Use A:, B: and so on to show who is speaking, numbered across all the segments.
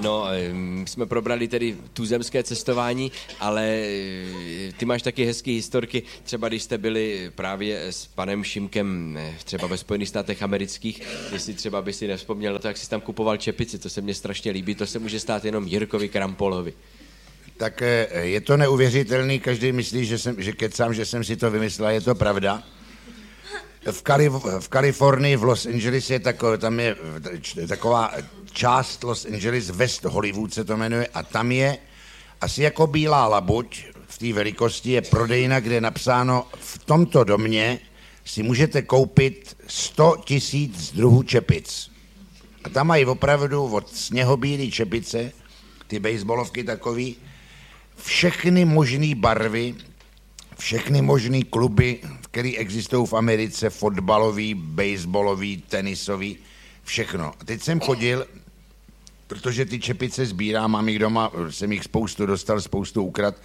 A: No, my jsme probrali tedy tuzemské cestování, ale ty máš taky hezký historky, třeba když jste byli právě s panem Šimkem třeba ve Spojených státech amerických, jestli třeba by si nevzpomněl na to, jak jsi tam kupoval čepici, to se mně strašně líbí, to se může stát jenom Jirkovi Krampolovi.
B: Tak je to neuvěřitelný, každý myslí, že kecám, že jsem si to vymyslel, je to pravda. V Kalifornii, v Los Angeles tam je taková část Los Angeles, West Hollywood se to jmenuje, a tam je asi jako bílá labuť, v té velikosti je prodejna, kde je napsáno, v tomto domě si můžete koupit 100 000 druhů čepic. A tam mají opravdu od sněhobílý čepice, ty baseballovky takový, všechny možné barvy, všechny možné kluby, které existují v Americe, fotbalový, baseballový, tenisový, všechno. A teď jsem chodil, protože ty čepice sbírám, mám jich doma, jsem jich spoustu dostal, spoustu ukrad,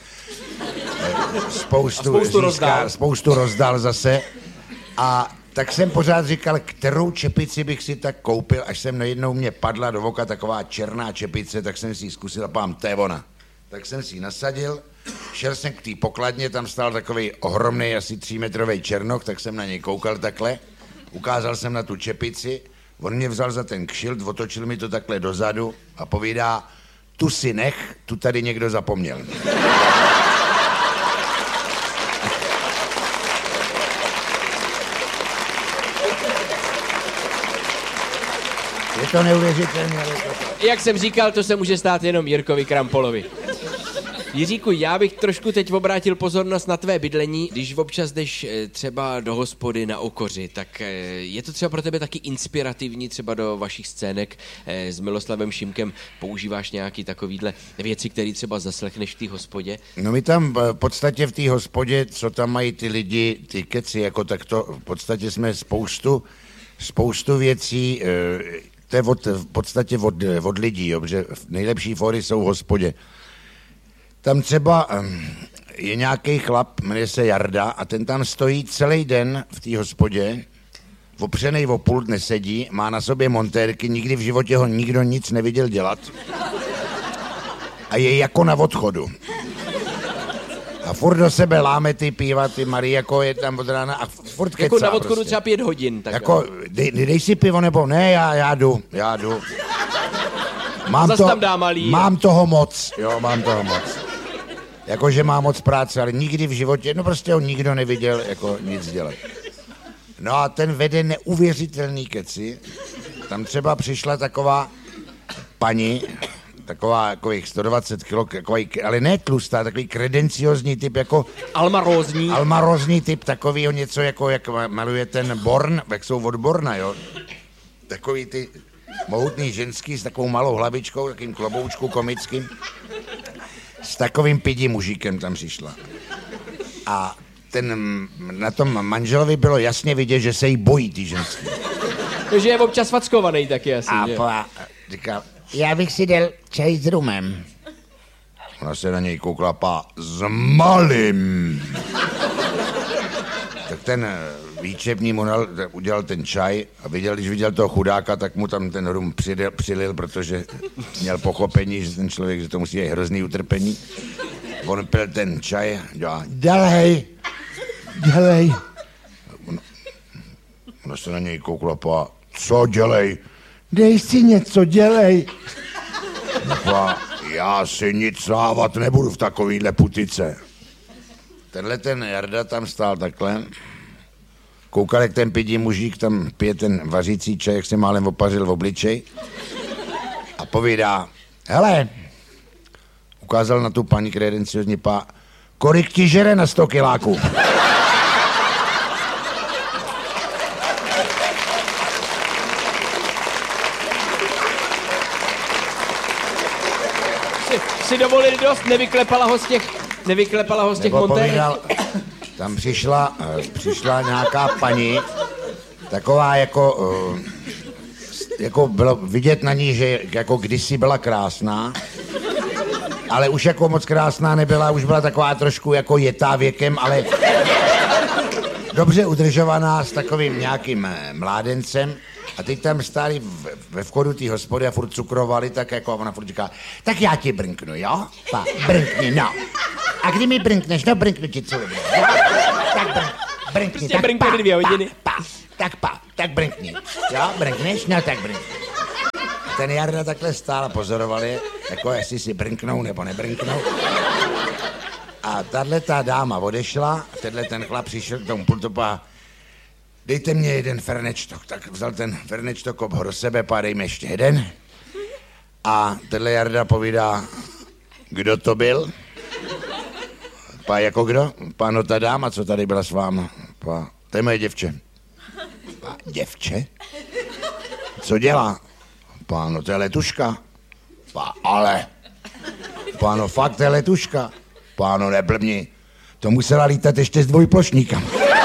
B: spoustu rozdal zase. A tak jsem pořád říkal, kterou čepici bych si tak koupil, až jsem najednou mě padla do oka taková černá čepice, tak jsem si ji zkusil a pám, to je ona. Tak jsem si ji nasadil, šel jsem k té pokladně, tam stál takový ohromný, asi 3metrový černoch, tak jsem na něj koukal takhle, ukázal jsem na tu čepici, on mě vzal za ten kšilt, otočil mi to takhle dozadu a povídá, tu si nech, tu tady někdo zapomněl. Je to neuvěřitelné, ale to...
A: Jak jsem říkal, to se může stát jenom Jirkovi Krampolovi. Jiříku, já bych trošku teď obrátil pozornost na tvé bydlení. Když občas jdeš třeba do hospody na Okoři, tak je to třeba pro tebe taky inspirativní, třeba do vašich scének s Miloslavem Šimkem používáš nějaký takovýhle věci, které třeba zaslechneš v té hospodě?
B: No my tam v podstatě v té hospodě, co tam mají ty lidi, ty keci, jako tak to, v podstatě jsme spoustu věcí, to je v podstatě od lidí, jo, protože nejlepší fóry jsou v hospodě. Tam třeba je nějaký chlap, jmenuje se Jarda, a ten tam stojí celý den v té hospodě, opřenej o pult nesedí, má na sobě montérky, nikdy v životě ho nikdo nic neviděl dělat a je jako na odchodu. A furt do sebe láme ty piva, ty Marie, jako je tam od rána a furt kecá.
A: Jako na odchodu
B: prostě.
A: třeba 5 hodin. Tak
B: jako, dej si pivo nebo ne, já jdu. Mám toho moc. Jakože má moc práce, ale nikdy v životě, no prostě ho nikdo neviděl jako nic dělat. No a ten vede neuvěřitelný keci. Tam třeba přišla taková paní, takových 120 kg, ale ne tlustá, takový kredenciozní typ, jako... Almarózní typ, takovýho něco, jako jak maluje ten Born, jak jsou od Borna, jo. Takový ty mohutný ženský s takovou malou hlavičkou, takovým kloboučku komickým. S takovým pidi mužíkem tam přišla. A na tom manželovi bylo jasně vidět, že se jí bojí ty ženský.
A: Takže je občas fackovaný taky asi,
B: že? A říkal, já bych si dal čaj s rumem. Ona se na něj koukla, s malým. Tak ten výčepní mu udělal ten čaj a když viděl toho chudáka, tak mu tam ten rum přilil, protože měl pochopení, že ten člověk, že to musí být hrozný utrpení. On pil ten čaj, dělej. Ona se na něj koukla, co dělej? Dej si něco, dělej. Já si nic dávat nebudu v takovýhle putice. Tenhle ten Jarda tam stál takhle. Koukal, jak ten pidí mužík tam pije ten vařící čaj, jak se málem opařil v obličej. A povídá, hele, ukázal na tu paní kredenciozní kolik ti žere na 100 kiláků?
A: Si dovolil dost, nevyklepala ho z těch montérek.
B: Tam přišla nějaká paní, taková jako bylo vidět na ní, že jako kdysi byla krásná, ale už jako moc krásná nebyla, už byla taková trošku jako jetá věkem, ale dobře udržovaná s takovým nějakým mládencem A teď tam stáli ve vchodu té hospody a furt cukrovali, tak jako ona furt říká, tak já ti brnknu, jo? Pa, brnkni, no. A kdy mi brnkneš? No, brnknu ti celou dobu. Tak brnkni,
A: Prostě
B: tak
A: brnkne 2 hodiny.
B: Tak brnkni. Jo, brnkneš? No, tak brnkni. A ten Jarda takhle stál a pozoroval je, jako jestli si brnknou nebo nebrnknou. A tato dáma odešla, a tenhle ten chlap přišel k tomu pultu a dejte mě jeden fernečtok. Tak vzal ten fernečtok, ho do sebe, dej mi ještě jeden. A tenhle Jarda povídá, kdo to byl? Pa, jako kdo? Pa, no ta dáma, co tady byla s váma. Pa, to je moje děvče. Pa, děvče? Co dělá? Pa, no to je letuška. Pa, ale. Pa, no fakt to je letuška. Pa, no neblbni. To musela lítat ještě s dvojplošníkama.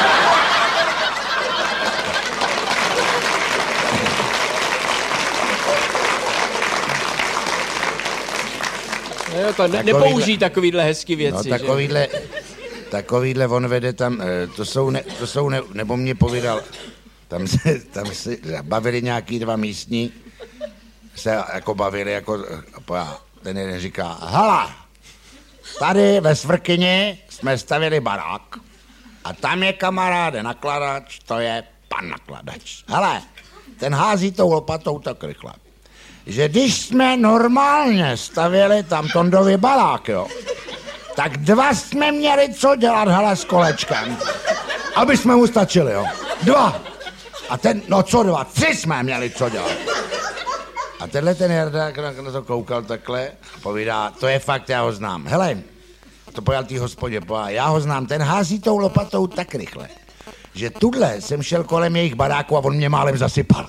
A: Jo, to nepoužij takovýhle hezký věci.
B: No takovýhle on vede tam, nebo mě povídal, tam se bavili nějaký 2 místní, se jako bavili, jako, ten jeden říká, hala, tady ve Svrkyni jsme stavili barák a tam je kamaráde nakladač, to je pan nakladač. Hele, ten hází tou lopatou tak rychle, že když jsme normálně stavěli tam Tondovi barák, jo, tak 2 jsme měli co dělat, hele, s kolečkem, aby jsme mu stačili, jo. 2. A ten, no co 2, 3 jsme měli co dělat. A tenhle ten Jardák na to koukal takhle a povídá, to je fakt, já ho znám. Hele, to pojal tý hospodě, já ho znám, ten hází tou lopatou tak rychle, že tudle jsem šel kolem jejich baráku a on mě málem zasypal.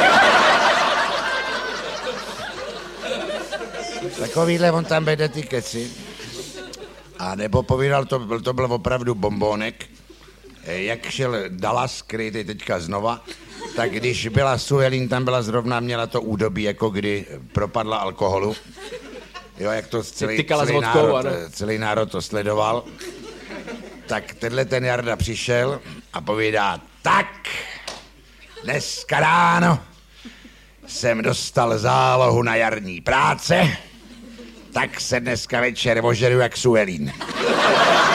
B: Takovýhle on tam vede ty keci. A nebo povídal, to byl opravdu bombónek, jak šel Dallas, který je teďka znova, tak když byla Suelin, tam byla zrovna, měla to údobí, jako kdy propadla alkoholu. Jo, jak to celý národ to sledoval. Tak tenhle ten Jarda přišel a povídá, tak, dneska ráno jsem dostal zálohu na jarní práce, tak se dneska večer ožeru jak Suelin.